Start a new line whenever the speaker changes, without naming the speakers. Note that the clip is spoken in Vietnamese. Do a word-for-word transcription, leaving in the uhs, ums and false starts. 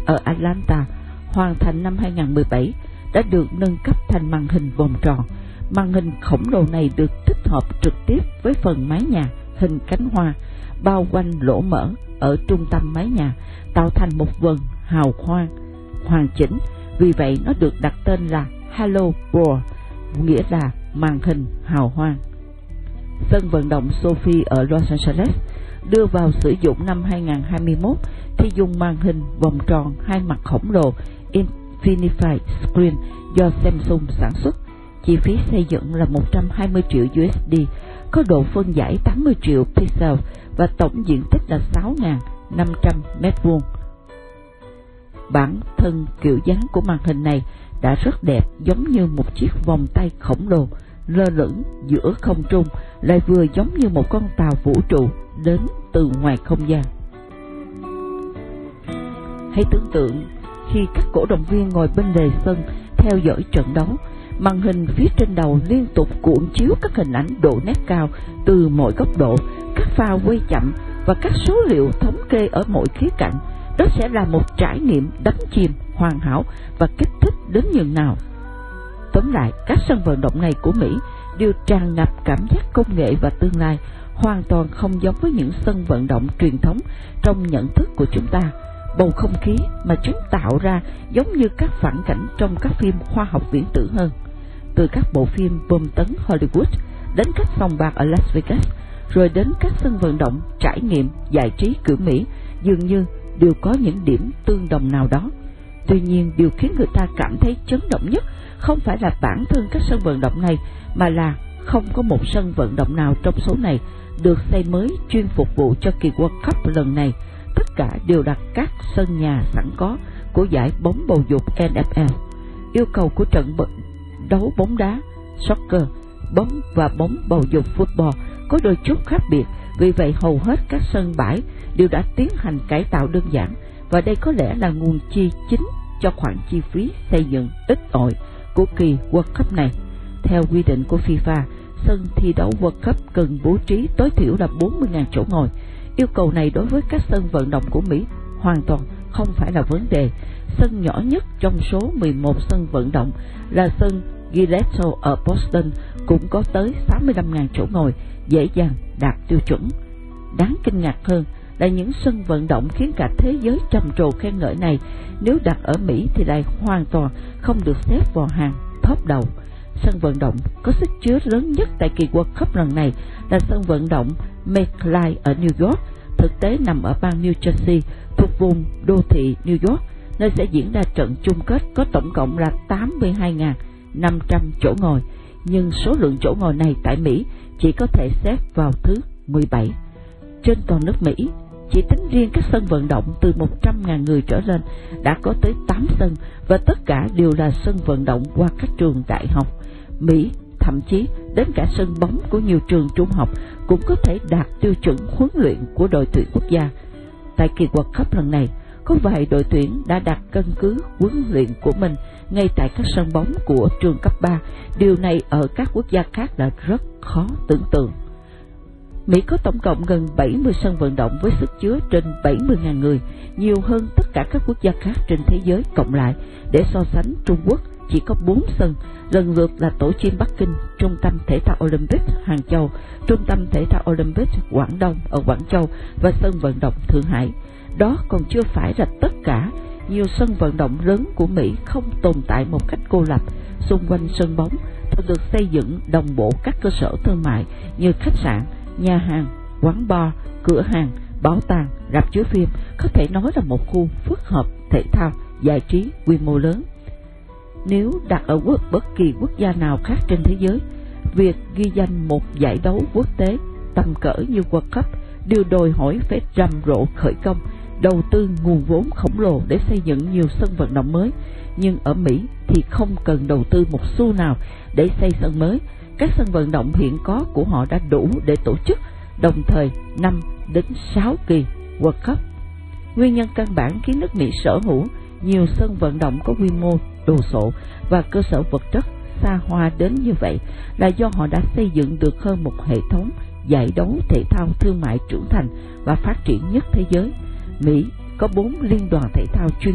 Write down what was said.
ở Atlanta hoàn thành năm hai không một bảy đã được nâng cấp thành màn hình vòng tròn. Màn hình khổng lồ này được tích hợp trực tiếp với phần mái nhà hình cánh hoa bao quanh lỗ mở ở trung tâm mái nhà, tạo thành một vần hào quang hoàn chỉnh. Vì vậy nó được đặt tên là Halo World, nghĩa là màn hình hào quang. Sân vận động Sophie ở Los Angeles đưa vào sử dụng năm hai không hai mốt thì dùng màn hình vòng tròn hai mặt khổng lồ Infinify Screen do Samsung sản xuất. Chi phí xây dựng là một trăm hai mươi triệu u ét đê, có độ phân giải tám mươi triệu pixel và tổng diện tích là sáu nghìn năm trăm mét vuông. Bản thân kiểu dáng của màn hình này đã rất đẹp, giống như một chiếc vòng tay khổng lồ lơ lửng giữa không trung, lại vừa giống như một con tàu vũ trụ đến từ ngoài không gian. Hãy tưởng tượng khi các cổ động viên ngồi bên lề sân theo dõi trận đấu, màn hình phía trên đầu liên tục cuộn chiếu các hình ảnh độ nét cao từ mọi góc độ, các pha quay chậm và các số liệu thống kê ở mọi khía cạnh. Đó sẽ là một trải nghiệm đắm chìm hoàn hảo và kích thích đến nhường nào. Tóm lại, các sân vận động này của Mỹ đều tràn ngập cảm giác công nghệ và tương lai, hoàn toàn không giống với những sân vận động truyền thống trong nhận thức của chúng ta. Bầu không khí mà chúng tạo ra giống như các phản cảnh trong các phim khoa học viễn tưởng hơn. Từ các bộ phim bom tấn Hollywood đến các sòng bạc ở Las Vegas, rồi đến các sân vận động trải nghiệm giải trí kiểu Mỹ, dường như đều có những điểm tương đồng nào đó. Tuy nhiên, điều khiến người ta cảm thấy chấn động nhất không phải là bản thân các sân vận động này, mà là không có một sân vận động nào trong số này được xây mới chuyên phục vụ cho kỳ World Cup lần này. Tất cả đều đặt các sân nhà sẵn có của giải bóng bầu dục N F L. Yêu cầu của trận đấu bóng đá, soccer, bóng và bóng bầu dục football có đôi chút khác biệt. Vì vậy, hầu hết các sân bãi đều đã tiến hành cải tạo đơn giản, và đây có lẽ là nguồn chi chính cho khoản chi phí xây dựng ít ỏi của kỳ World Cup này. Theo quy định của FIFA, sân thi đấu World Cup cần bố trí tối thiểu là bốn mươi nghìn chỗ ngồi. Yêu cầu này đối với các sân vận động của Mỹ hoàn toàn không phải là vấn đề. Sân nhỏ nhất trong số mười một sân vận động là sân Gillette ở Boston cũng có tới sáu mươi lăm nghìn chỗ ngồi, dễ dàng đạt tiêu chuẩn. Đáng kinh ngạc hơn là những sân vận động khiến cả thế giới trầm trồ khen ngợi này, nếu đặt ở Mỹ thì lại hoàn toàn không được xếp vào hàng top đầu. Sân vận động có sức chứa lớn nhất tại kỳ World Cup lần này là sân vận động MetLife ở New York, thực tế nằm ở bang New Jersey, thuộc vùng đô thị New York, nơi sẽ diễn ra trận chung kết có tổng cộng là tám mươi hai nghìn năm trăm chỗ ngồi. Nhưng số lượng chỗ ngồi này tại Mỹ chỉ có thể xếp vào thứ mười bảy. Trên toàn nước Mỹ, chỉ tính riêng các sân vận động từ một trăm nghìn người trở lên đã có tới tám sân, và tất cả đều là sân vận động qua các trường đại học. Mỹ thậm chí đến cả sân bóng của nhiều trường trung học cũng có thể đạt tiêu chuẩn huấn luyện của đội tuyển quốc gia. Tại kỳ World Cup lần này, có vài đội tuyển đã đặt căn cứ huấn luyện của mình ngay tại các sân bóng của trường cấp ba. Điều này ở các quốc gia khác là rất khó tưởng tượng. Mỹ có tổng cộng gần bảy mươi sân vận động với sức chứa trên bảy mươi nghìn người, nhiều hơn tất cả các quốc gia khác trên thế giới cộng lại. Để so sánh, Trung Quốc chỉ có bốn sân, lần lượt là Tổ chim Bắc Kinh, Trung tâm Thể thao Olympic Hàng Châu, Trung tâm Thể thao Olympic Quảng Đông ở Quảng Châu và sân vận động Thượng Hải. Đó còn chưa phải là tất cả. Nhiều sân vận động lớn của Mỹ không tồn tại một cách cô lập. Xung quanh sân bóng thường được xây dựng đồng bộ các cơ sở thương mại như khách sạn, nhà hàng, quán bar, cửa hàng, bảo tàng, rạp chiếu phim, có thể nói là một khu phức hợp thể thao, giải trí quy mô lớn. Nếu đặt ở quốc bất kỳ quốc gia nào khác trên thế giới, việc ghi danh một giải đấu quốc tế tầm cỡ như World Cup đều đòi hỏi phải rầm rộ khởi công, đầu tư nguồn vốn khổng lồ để xây dựng nhiều sân vận động mới. Nhưng ở Mỹ thì không cần đầu tư một xu nào để xây sân mới. Các sân vận động hiện có của họ đã đủ để tổ chức đồng thời năm đến sáu kỳ World Cup. Nguyên nhân căn bản khiến nước Mỹ sở hữu nhiều sân vận động có quy mô đồ sộ và cơ sở vật chất xa hoa đến như vậy là do họ đã xây dựng được hơn một hệ thống giải đấu thể thao thương mại trưởng thành và phát triển nhất thế giới. Mỹ có bốn liên đoàn thể thao chuyên